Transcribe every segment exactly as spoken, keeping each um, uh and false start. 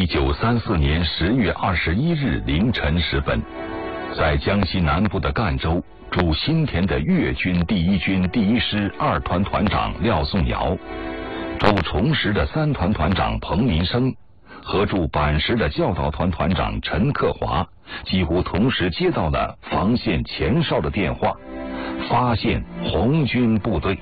一九三四年十月二十一日凌晨时分，在江西南部的赣州驻新田的粤军第一军第一师二团团长廖颂尧，驻崇实的三团团长彭民生和驻板石的教导团团长陈克华几乎同时接到了防线前哨的电话，发现红军部队。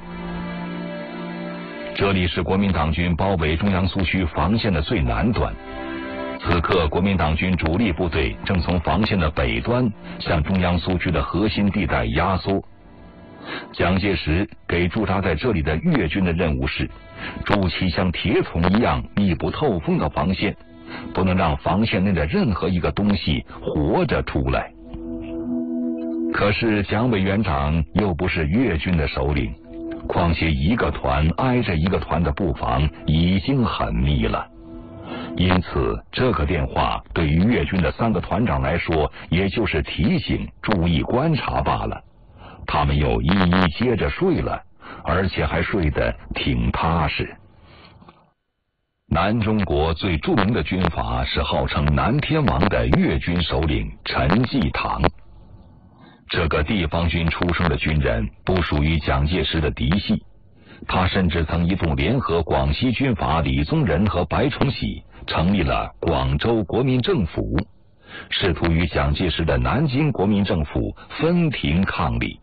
这里是国民党军包围中央苏区防线的最南端，此刻国民党军主力部队正从防线的北端向中央苏区的核心地带压缩。蒋介石给驻扎在这里的粤军的任务是筑起像铁桶一样密不透风的防线，不能让防线内的任何一个东西活着出来。可是蒋委员长又不是粤军的首领，况且一个团挨着一个团的布防已经很密了，因此这个电话对于粤军的三个团长来说也就是提醒注意观察罢了。他们又一一接着睡了，而且还睡得挺踏实。南中国最著名的军阀是号称南天王的粤军首领陈济棠。这个地方军出生的军人不属于蒋介石的嫡系，他甚至曾一度联合广西军阀李宗仁和白崇禧成立了广州国民政府，试图与蒋介石的南京国民政府分庭抗礼。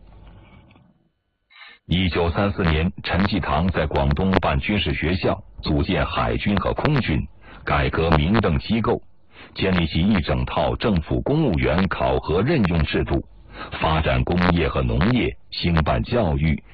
一九三四年，陈济棠在广东办军事学校，组建海军和空军，改革民政机构，建立起一整套政府公务员考核任用制度，发展工业和农业，兴办教育，